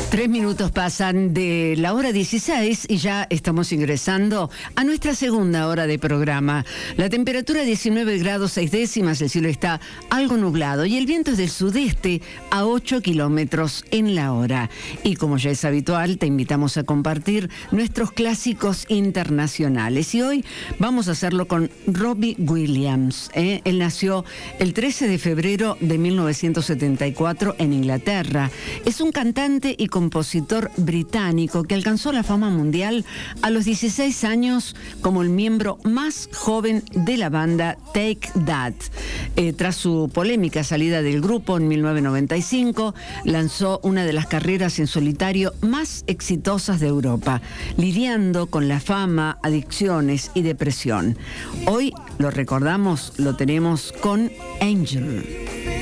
3 minutos pasan de la hora 16 y ya estamos ingresando a nuestra segunda hora de programa. La temperatura 19 grados 6 décimas, el cielo está algo nublado y el viento es del sudeste a 8 kilómetros en la hora. Y como ya es habitual, te invitamos a compartir nuestros clásicos internacionales. Y hoy vamos a hacerlo con Robbie Williams. Él nació el 13 de febrero de 1974 en Inglaterra. Es un cantante y compositor británico que alcanzó la fama mundial a los 16 años como el miembro más joven de la banda Take That. Tras su polémica salida del grupo en 1995, lanzó una de las carreras en solitario más exitosas de Europa, lidiando con la fama, adicciones y depresión. Hoy lo recordamos, lo tenemos con Angel.